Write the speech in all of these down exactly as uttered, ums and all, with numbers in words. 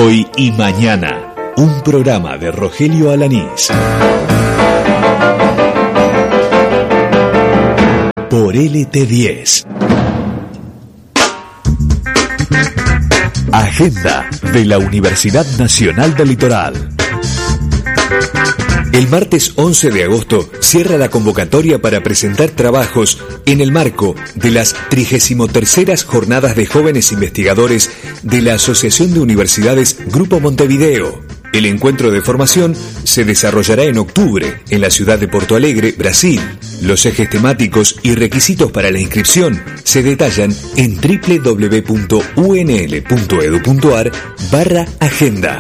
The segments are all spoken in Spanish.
Hoy y Mañana, un programa de Rogelio Alanís. Por L T diez. Agenda de la Universidad Nacional del Litoral. El martes once de agosto cierra la convocatoria para presentar trabajos en el marco de las trigésimo terceras Jornadas de Jóvenes Investigadores de la Asociación de Universidades Grupo Montevideo. El encuentro de formación se desarrollará en octubre en la ciudad de Porto Alegre, Brasil. Los ejes temáticos y requisitos para la inscripción se detallan en doble u doble u doble u punto u n l punto e d u punto a r barra agenda.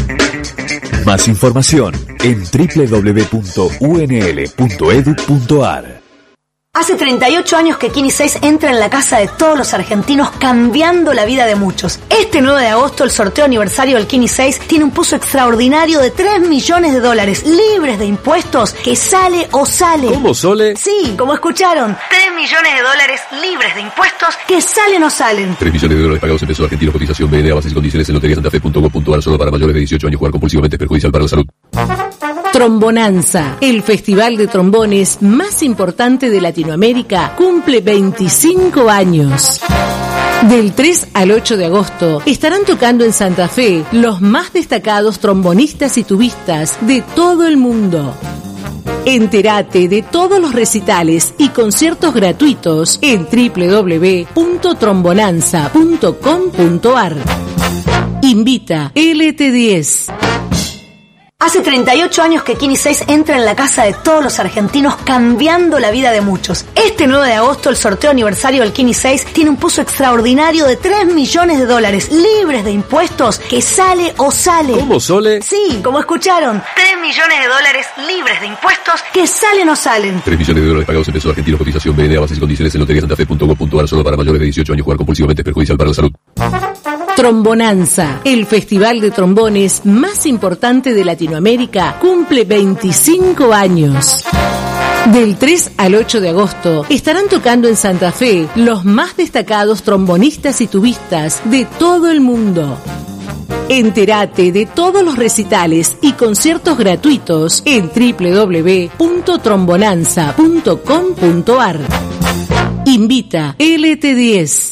Más información en doble u doble u doble u punto u n l punto e d u punto a r. Hace treinta y ocho años que Kini seis entra en la casa de todos los argentinos, cambiando la vida de muchos. Este nueve de agosto, el sorteo aniversario del Kini seis tiene un puzo extraordinario de tres millones de dólares, libres de impuestos, que sale o sale. ¿Cómo, Sole? Sí, como escucharon, tres millones de dólares libres de impuestos, que salen o salen. tres millones de dólares pagados en pesos argentinos, cotización B N A, bases y condiciones en lotería santa fe punto gov punto a r, solo para mayores de dieciocho años. Jugar compulsivamente es perjudicial para la salud. Trombonanza, el festival de trombones más importante de Latinoamérica, cumple veinticinco años. Del tres al ocho de agosto estarán tocando en Santa Fe los más destacados trombonistas y tubistas de todo el mundo. Entérate de todos los recitales y conciertos gratuitos en doble u doble u doble u punto trombonanza punto com punto a r. Invita L T diez. Hace treinta y ocho años que Kini seis entra en la casa de todos los argentinos, cambiando la vida de muchos. Este nueve de agosto, el sorteo aniversario del Kini seis tiene un puzo extraordinario de tres millones de dólares, libres de impuestos, que sale o sale. ¿Cómo, Sole? Sí, como escucharon, tres millones de dólares libres de impuestos, que salen o salen. tres millones de dólares pagados en pesos argentinos, cotización B N A, bases y condiciones en lotería santa fe punto gov punto a r, solo para mayores de dieciocho años. Jugar compulsivamente es perjudicial para la salud. Trombonanza, el festival de trombones más importante de Latinoamérica, cumple veinticinco años. Del tres al ocho de agosto estarán tocando en Santa Fe los más destacados trombonistas y tubistas de todo el mundo. Entérate de todos los recitales y conciertos gratuitos en doble u doble u doble u punto trombonanza punto com punto a r. Invita L T diez.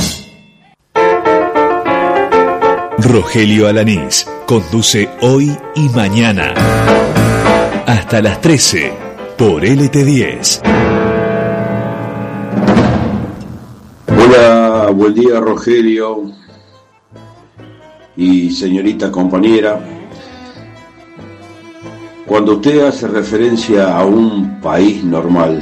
Rogelio Alanís conduce Hoy y Mañana. Hasta las trece por L T diez. Hola, buen día Rogelio y señorita compañera. Cuando usted hace referencia a un país normal,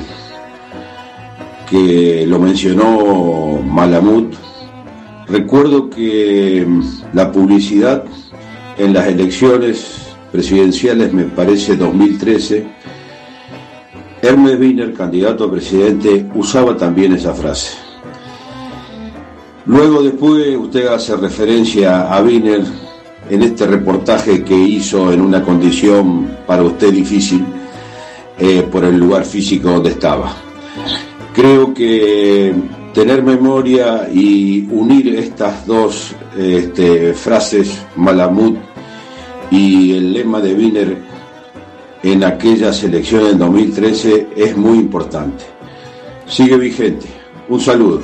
que lo mencionó Malamud, recuerdo que la publicidad en las elecciones presidenciales, me parece dos mil trece, Hermes Wiener, candidato a presidente, usaba también esa frase. Luego después usted hace referencia a Wiener en este reportaje que hizo en una condición para usted difícil, eh, por el lugar físico donde estaba. Creo que tener memoria y unir estas dos este, frases, Malamud y el lema de Wiener en aquellas elecciones del dos mil trece, es muy importante. Sigue vigente. Un saludo.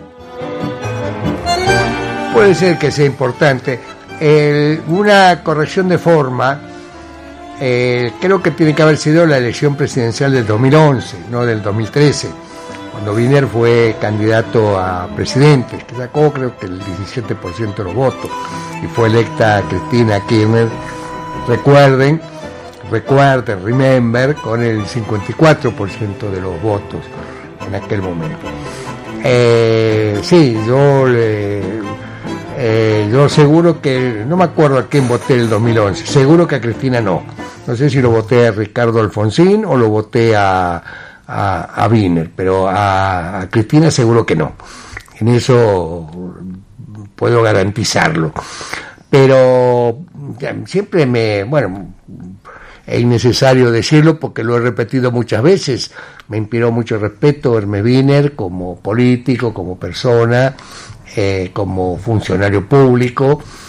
Puede ser que sea importante. El, una corrección de forma, eh, creo que tiene que haber sido la elección presidencial del dos mil once, no del dos mil trece. Cuando Wiener fue candidato a presidente, que sacó creo que el diecisiete por ciento de los votos, y fue electa Cristina Kirchner, recuerden, recuerden, remember, con el cincuenta y cuatro por ciento de los votos en aquel momento. Eh, sí, yo, eh, eh, yo seguro que, no me acuerdo a quién voté el dos mil once, seguro que a Cristina no. No sé si lo voté a Ricardo Alfonsín o lo voté a... a, a Wiener, pero a, a Cristina seguro que no. En eso puedo garantizarlo. Pero ya, siempre me, bueno, es innecesario decirlo porque lo he repetido muchas veces, me inspiró mucho respeto Hermes Wiener como político, como persona, eh, como funcionario público,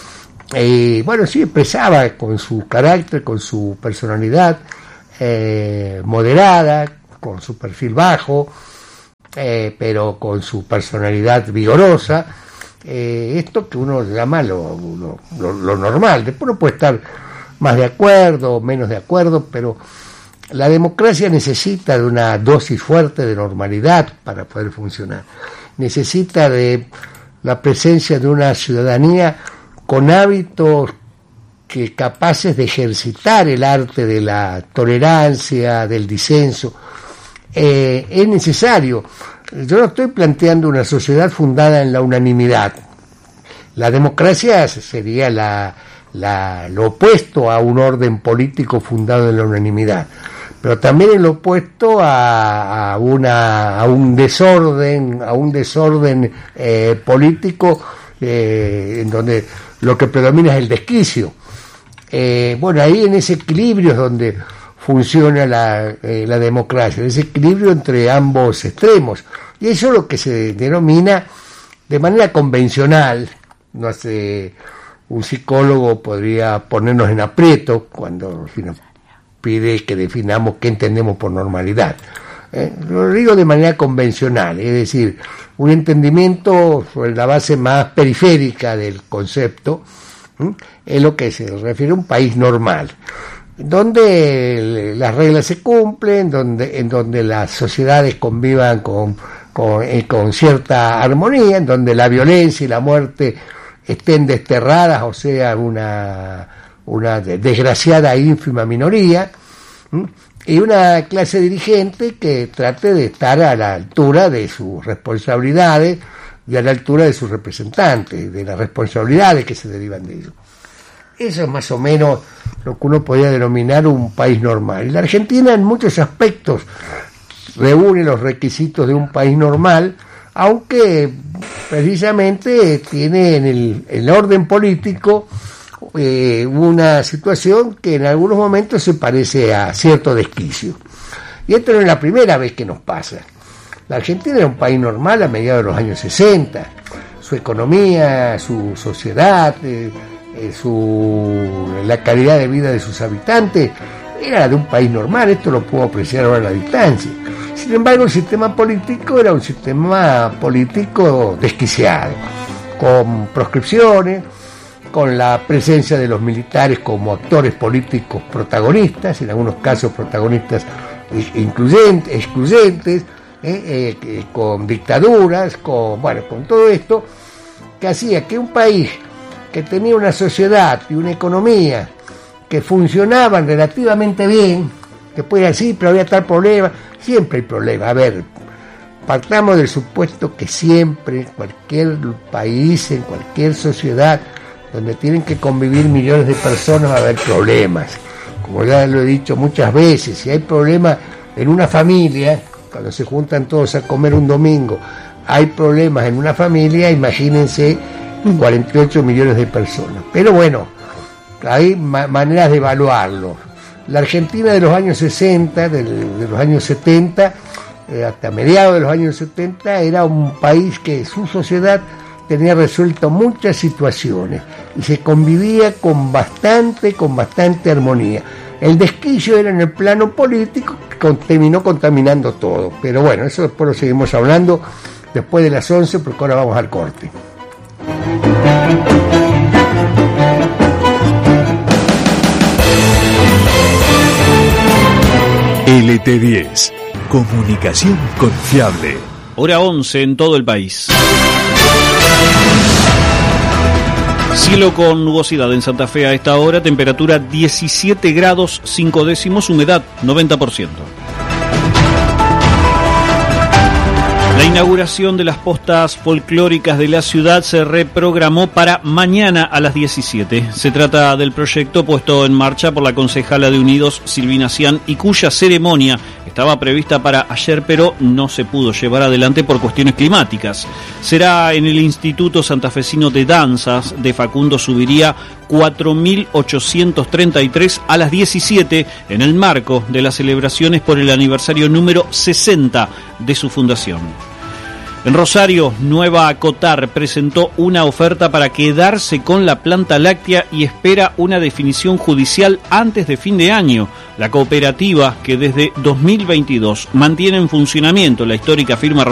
Y bueno, sí, expresaba con su carácter, con su personalidad eh, moderada, con su perfil bajo, eh, pero con su personalidad vigorosa, eh, esto que uno llama lo, lo, lo, lo normal. Después uno puede estar más de acuerdo, menos de acuerdo, pero la democracia necesita de una dosis fuerte de normalidad para poder funcionar. Necesita de la presencia de una ciudadanía con hábitos que capaces de ejercitar el arte de la tolerancia, del disenso. Eh, es necesario. Yo no estoy planteando una sociedad fundada en la unanimidad. La democracia sería la, la, lo opuesto a un orden político fundado en la unanimidad, pero también es lo opuesto a, a, una, a un desorden, a un desorden eh, político eh, en donde lo que predomina es el desquicio. Eh, bueno, ahí en ese equilibrio es donde funciona la, eh, la democracia, en ese equilibrio entre ambos extremos. Y eso es lo que se denomina de manera convencional. No sé, un psicólogo podría ponernos en aprieto cuando si nos pide que definamos qué entendemos por normalidad. Eh, lo digo de manera convencional, es decir, un entendimiento sobre la base más periférica del concepto, ¿eh? Es lo que se refiere a un país normal, donde las reglas se cumplen, donde, en donde las sociedades convivan con, con, eh, con cierta armonía, en donde la violencia y la muerte estén desterradas, o sea, una, una desgraciada e ínfima minoría, ¿m? Y una clase dirigente que trate de estar a la altura de sus responsabilidades y a la altura de sus representantes, de las responsabilidades que se derivan de ellos. Eso es más o menos lo que uno podría denominar un país normal. Y la Argentina en muchos aspectos reúne los requisitos de un país normal, aunque precisamente tiene en el, el orden político eh, una situación que en algunos momentos se parece a cierto desquicio. Y esto no es la primera vez que nos pasa. La Argentina era un país normal a mediados de los años sesenta. Su economía, su sociedad, eh, eh, su, la calidad de vida de sus habitantes era la de un país normal. Esto lo puedo apreciar ahora a la distancia. Sin embargo, el sistema político era un sistema político desquiciado, con proscripciones, con la presencia de los militares como actores políticos protagonistas, en algunos casos protagonistas incluyentes, excluyentes, eh, eh, con dictaduras, con, bueno, con todo esto, que hacía que un país que tenía una sociedad y una economía que funcionaban relativamente bien, que puede decir, pero había tal problema, siempre hay problema. A ver, partamos del supuesto que siempre, en cualquier país, en cualquier sociedad, donde tienen que convivir millones de personas, va a haber problemas. Como ya lo he dicho muchas veces, si hay problemas en una familia, cuando se juntan todos a comer un domingo, hay problemas en una familia, imagínense cuarenta y ocho millones de personas. Pero bueno, hay ma- maneras de evaluarlo. La Argentina de los años sesenta, de, de los años setenta, eh, hasta mediados de los años setenta, era un país que su sociedad tenía resuelto muchas situaciones y se convivía con bastante, con bastante armonía. El desquicio era en el plano político, que con, terminó contaminando todo. Pero bueno, eso después lo seguimos hablando después de las once, porque ahora vamos al corte. L T diez, comunicación confiable. Hora once en todo el país. Cielo con nubosidad en Santa Fe a esta hora, temperatura diecisiete grados cinco décimos, humedad noventa por ciento. La inauguración de las postas folclóricas de la ciudad se reprogramó para mañana a las diecisiete. Se trata del proyecto puesto en marcha por la concejala de Unidos, Silvina Cian, y cuya ceremonia estaba prevista para ayer, pero no se pudo llevar adelante por cuestiones climáticas. Será en el Instituto Santafesino de Danzas de Facundo Subiría cuatro mil ochocientos treinta y tres a las diecisiete, en el marco de las celebraciones por el aniversario número sesenta de su fundación. En Rosario, Nueva Acotar presentó una oferta para quedarse con la planta láctea y espera una definición judicial antes de fin de año. La cooperativa, que desde dos mil veintidós mantiene en funcionamiento la histórica firma